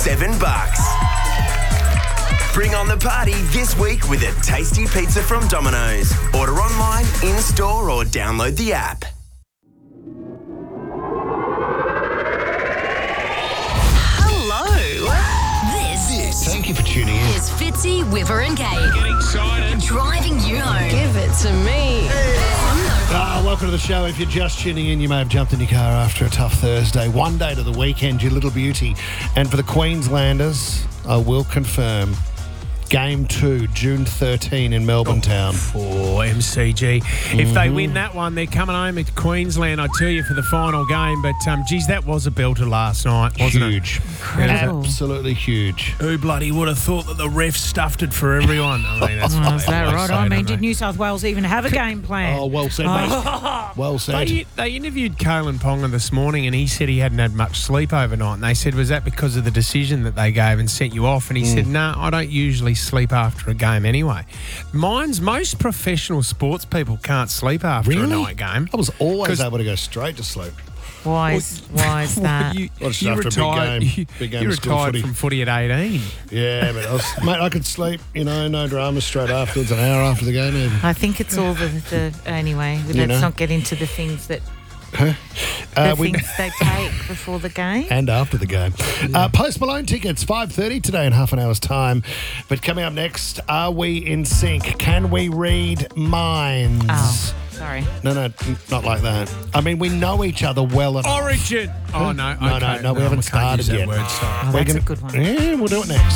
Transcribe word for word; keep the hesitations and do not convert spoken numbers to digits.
seven bucks. Bring on the party this week with a tasty pizza from Domino's. Order online, in-store or download the app. Hello. This, This Thank you for tuning in. is Fitzy, Whipper and Kate. Get excited. Driving you home. Give it to me. On the Ah, welcome to the show. If you're just tuning in, you may have jumped in your car after a tough Thursday. One day to the weekend, you little beauty. And for the Queenslanders, I will confirm, Game two, June thirteenth in Melbourne Town. For M C G. If they win that one, they're coming home to Queensland, I tell you, for the final game. But, um, geez, that was a belter last night, wasn't Huge. Incredible. Absolutely huge. it? Who bloody would have thought that the refs stuffed it for everyone? I mean, that's Well, what is they that always right? say, I mean, don't did they? New South Wales even have a game plan? Oh, well said, mate. Well said. They, they interviewed Kalen Ponga this morning and he said he hadn't had much sleep overnight. And they said, was that because of the decision that they gave and sent you off? And he said, no, I don't usually sleep after a game anyway. Mine's most professional sports people can't sleep after a Really? night game. I was always 'Cause- able to go straight to sleep. Why is, why is that? you Well, it's you after a big retired, game. you, Big game you of school retired footy. from footy at eighteen. Yeah, but I was, mate, I could sleep, you know, no drama straight afterwards, an hour after the game even. I think it's all the, the anyway. Let's know? not get into the things that the Uh, we- things they take before the game. and after the game. Uh, Post Malone tickets, five thirty today in half an hour's time. But coming up next, are we in sync? Can we read minds? Oh, sorry. No, no, n- not like that. I mean, we know each other well enough. Origin. Oh, no. No, no, okay. no, we haven't I can't use started that yet. Word, sorry. Oh, We're that's a gonna- good one. Yeah, we'll do it next.